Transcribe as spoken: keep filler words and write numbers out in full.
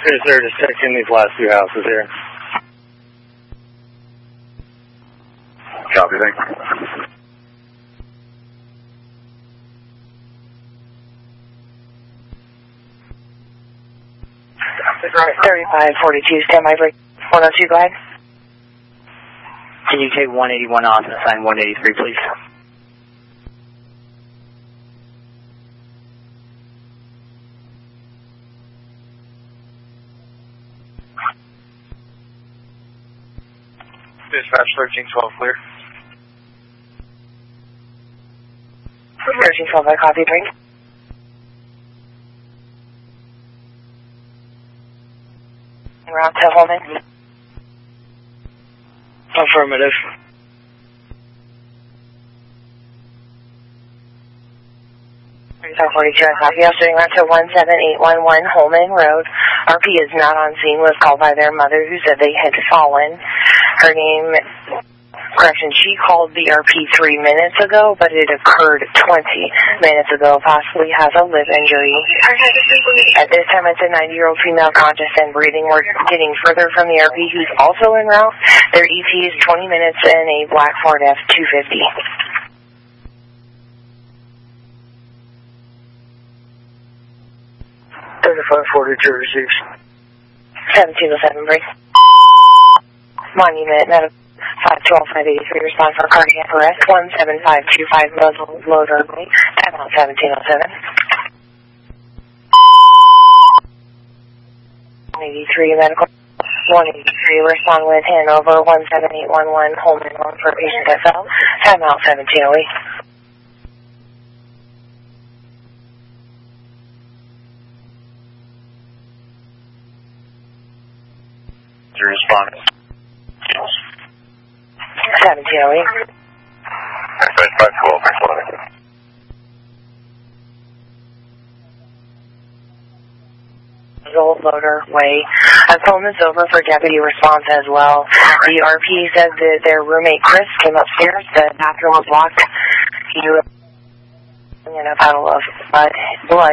Yes, sir. Just checking these last two houses here. Copy, thank you. thirty-five forty-two, standby break. one oh two, go ahead. Can you take one eighty-one off and assign one eighty-three, please? Dispatch thirteen twelve, clear. thirteen twelve, I copy, break. Route to Holman. Affirmative. thirty-five forty-two, I copy. Yesterday, route to one seven eight one one Holman Road. R P is not on scene, was called by their mother who said they had fallen. Her name, correction, she called the R P three minutes ago, but it occurred twenty minutes ago, possibly has a lip injury. At this time, it's a ninety-year-old female conscious and breathing. We're getting further from the R P who's also en route. Their E T is twenty minutes in a black Ford F two fifty. thirty-five forty-two receives. seventeen oh seven, break. Monument, medical. five twelve five eighty-three, respond for cardiac arrest. one seven five two five, muzzle loader, time out seventeen oh seven. one eighty-three, medical. one eighty-three, respond with Hanover. one seven eight one one, Holman Road for a patient that fell. Time out seventeen oh eight. To respond. seventeen oh eight. five twelve, responding. Muzzle loader way. A phone is over for deputy response as well. The R P said that their roommate Chris came upstairs. The bathroom was locked. He was in a puddle of blood.